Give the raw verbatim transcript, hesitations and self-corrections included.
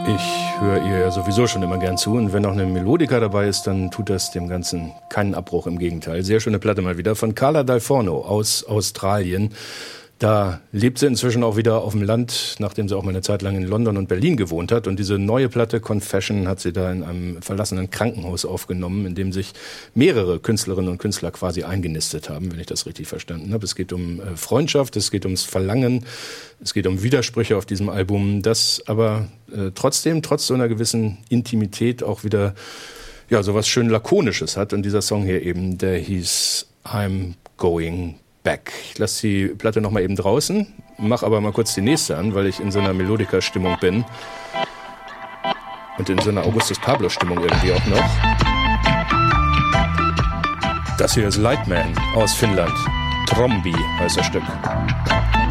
Ich höre ihr ja sowieso schon immer gern zu und wenn noch eine Melodika dabei ist, dann tut das dem Ganzen keinen Abbruch, im Gegenteil. Sehr schöne Platte mal wieder von Carla Dal Forno aus Australien. Da lebt sie inzwischen auch wieder auf dem Land, nachdem sie auch mal eine Zeit lang in London und Berlin gewohnt hat. Und diese neue Platte Confession hat sie da in einem verlassenen Krankenhaus aufgenommen, in dem sich mehrere Künstlerinnen und Künstler quasi eingenistet haben, wenn ich das richtig verstanden habe. Es geht um Freundschaft, es geht ums Verlangen, es geht um Widersprüche auf diesem Album, das aber äh, trotzdem, trotz so einer gewissen Intimität auch wieder ja sowas schön Lakonisches hat. Und dieser Song hier eben, der hieß I'm Going Back. Ich lasse die Platte noch mal eben draußen, mache aber mal kurz die nächste an, weil ich in so einer Melodika-Stimmung bin. Und in so einer Augustus-Pablo-Stimmung irgendwie auch noch. Das hier ist Lightman aus Finnland. Trombi heißt das Stück.